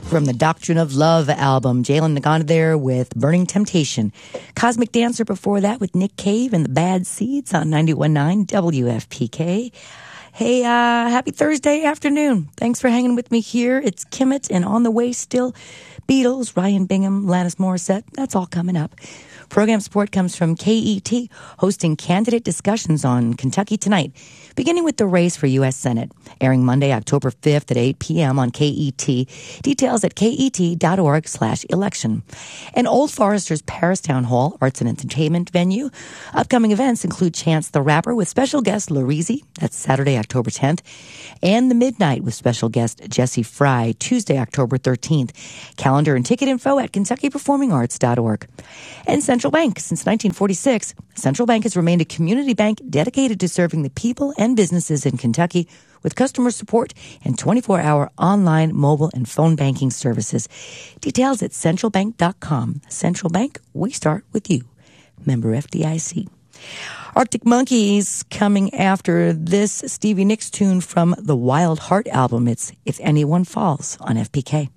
From the Doctrine of Love album, Jalen Nagana there with Burning Temptation. Cosmic Dancer before that with Nick Cave and the Bad Seeds on 91.9 WFPK. Hey, happy Thursday afternoon. Thanks for hanging with me here. It's Kimmett and on the way still, Beatles, Ryan Bingham, Alanis Morissette. That's all coming up. Program support comes from KET, hosting candidate discussions on Kentucky Tonight, beginning with the race for U.S. Senate, airing Monday, October 5th at 8 p.m. on KET. Details at ket.org/election. And Old Forester's Paris Town Hall, arts and entertainment venue. Upcoming events include Chance the Rapper with special guest Larizi, that's Saturday, October 10th, and The Midnight with special guest Jesse Fry, Tuesday, October 13th. Calendar and ticket info at KentuckyPerformingArts.org. And Central Bank. Since 1946, Central Bank has remained a community bank dedicated to serving the people and businesses in Kentucky with customer support and 24-hour online, mobile, and phone banking services. Details at centralbank.com. Central Bank, we start with you. Member FDIC. Arctic Monkeys coming after this Stevie Nicks tune from the Wild Heart album. It's If Anyone Falls on FPK.